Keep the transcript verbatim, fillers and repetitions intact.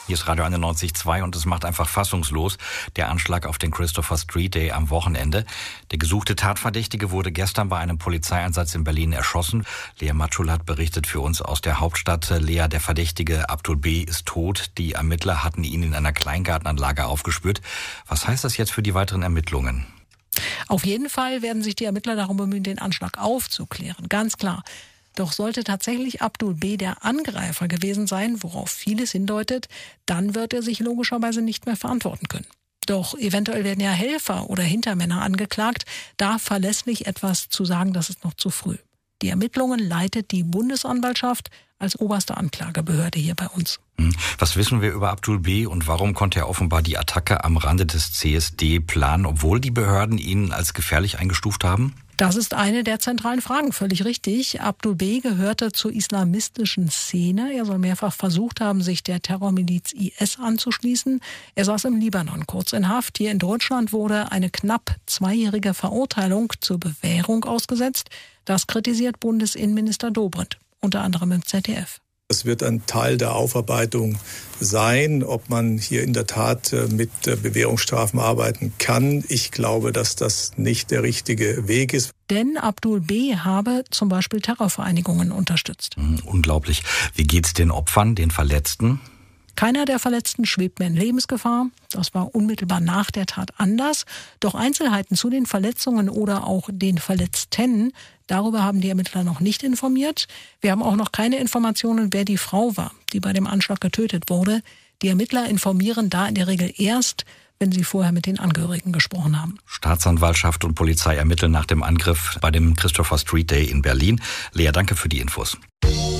Hier ist Radio einundneunzig Komma zwei und es macht einfach fassungslos, der Anschlag auf den Christopher Street Day am Wochenende. Der gesuchte Tatverdächtige wurde gestern bei einem Polizeieinsatz in Berlin erschossen. Lea Matschul hat berichtet für uns aus der Hauptstadt. Lea, der Verdächtige Abdul B. ist tot. Die Ermittler hatten ihn in einer Kleingartenanlage aufgespürt. Was heißt das jetzt für die weiteren Ermittlungen? Auf jeden Fall werden sich die Ermittler darum bemühen, den Anschlag aufzuklären, ganz klar. Doch sollte tatsächlich Abdul B. der Angreifer gewesen sein, worauf vieles hindeutet, dann wird er sich logischerweise nicht mehr verantworten können. Doch eventuell werden ja Helfer oder Hintermänner angeklagt. Da verlässlich etwas zu sagen, das ist noch zu früh. Die Ermittlungen leitet die Bundesanwaltschaft als oberste Anklagebehörde hier bei uns. Was wissen wir über Abdul B. und warum konnte er offenbar die Attacke am Rande des C S D planen, obwohl die Behörden ihn als gefährlich eingestuft haben? Das ist eine der zentralen Fragen, völlig richtig. Abdul B. gehörte zur islamistischen Szene. Er soll mehrfach versucht haben, sich der Terrormiliz I S anzuschließen. Er saß im Libanon kurz in Haft. Hier in Deutschland wurde eine knapp zweijährige Verurteilung zur Bewährung ausgesetzt. Das kritisiert Bundesinnenminister Dobrindt, unter anderem im Z D F. Es wird ein Teil der Aufarbeitung sein, ob man hier in der Tat mit Bewährungsstrafen arbeiten kann. Ich glaube, dass das nicht der richtige Weg ist. Denn Abdul B. habe zum Beispiel Terrorvereinigungen unterstützt. Unglaublich. Wie geht's den Opfern, den Verletzten? Keiner der Verletzten schwebt mehr in Lebensgefahr. Das war unmittelbar nach der Tat anders. Doch Einzelheiten zu den Verletzungen oder auch den Verletzten, darüber haben die Ermittler noch nicht informiert. Wir haben auch noch keine Informationen, wer die Frau war, die bei dem Anschlag getötet wurde. Die Ermittler informieren da in der Regel erst, wenn sie vorher mit den Angehörigen gesprochen haben. Staatsanwaltschaft und Polizei ermitteln nach dem Angriff bei dem Christopher Street Day in Berlin. Lea, danke für die Infos.